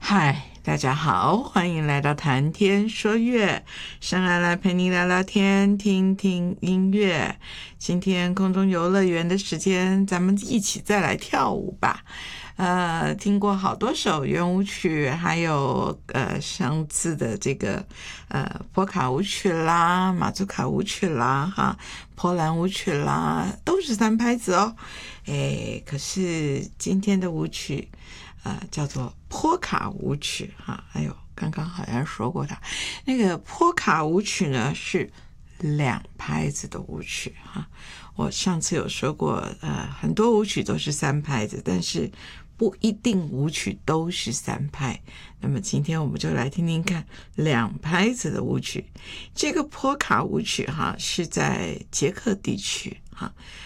嗨，大家好，欢迎来到谈天说乐，上来陪你聊聊天，听听音乐。今天空中游乐园的时间，咱们一起再来跳舞吧。听过好多首圆舞曲，还有上次的这个波卡舞曲啦、马祖卡舞曲啦、波兰舞曲啦，都是3拍子哦。可是今天的舞曲叫做波卡舞曲刚刚好像说过它。那个波卡舞曲呢是2拍子的舞曲我上次有说过很多舞曲都是3拍子，但是不一定舞曲都是3拍。那么今天我们就来听听看2拍子的舞曲。这个波卡舞曲是在捷克地区